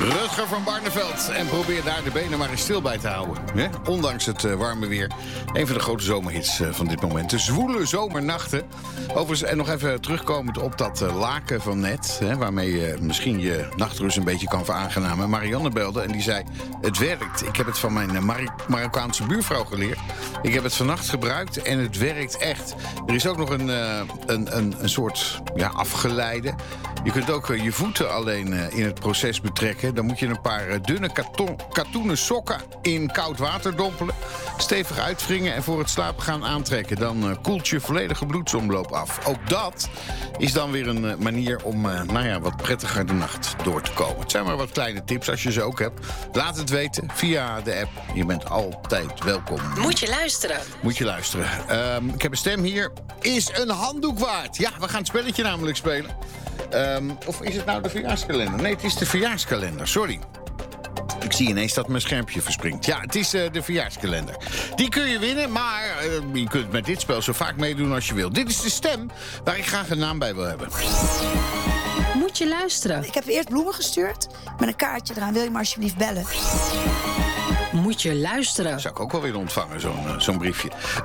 Rutger van Barneveld. En probeer daar de benen maar eens stil bij te houden. Hè? Ondanks het warme weer. Een van de grote zomerhits van dit moment. De zwoele zomernachten. Overigens, en nog even terugkomend op dat laken van net. Hè, waarmee je misschien je nachtrust een beetje kan veraangenamen. Marianne belde en die zei, het werkt. Ik heb het van mijn Marokkaanse buurvrouw geleerd. Ik heb het vannacht gebruikt en het werkt echt. Er is ook nog een soort afgeleide. Je kunt ook je voeten alleen in het proces betrekken. Dan moet je een paar dunne katoenen sokken in koud water dompelen. Stevig uitwringen en voor het slapen gaan aantrekken. Dan koelt je volledige bloedsomloop af. Ook dat is dan weer een manier om wat prettiger de nacht door te komen. Het zijn maar wat kleine tips als je ze ook hebt. Laat het weten via de app. Je bent altijd welkom. Moet je luisteren. Moet je luisteren. Ik heb een stem hier. Is een handdoek waard? Ja, we gaan het spelletje namelijk spelen. Of is het nou de verjaarskalender? Nee, het is de verjaarskalender, sorry. Ik zie ineens dat mijn schermpje verspringt. Ja, het is de verjaarskalender. Die kun je winnen, maar je kunt met dit spel zo vaak meedoen als je wilt. Dit is de stem waar ik graag een naam bij wil hebben. Moet je luisteren. Ik heb eerst bloemen gestuurd met een kaartje eraan. Wil je me alsjeblieft bellen? Moet je luisteren. Zou ik ook wel weer ontvangen, zo'n briefje.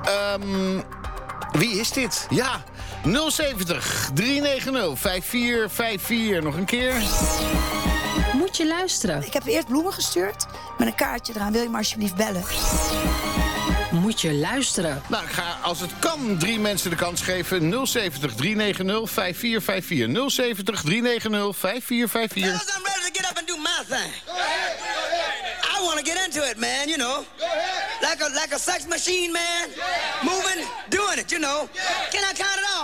Wie is dit? Ja, 070 390 5454. Nog een keer. Moet je luisteren. Ik heb eerst bloemen gestuurd met een kaartje eraan. Wil je me alsjeblieft bellen? Moet je luisteren. Nou, ik ga, als het kan, 3 mensen de kans geven. 070 390 5454. 070 390 5454. Fellas, I'm ready to get up and do my thing. I want to get into it, man, you know. Like a sex machine, man. Moving, doing it, you know. Can I count it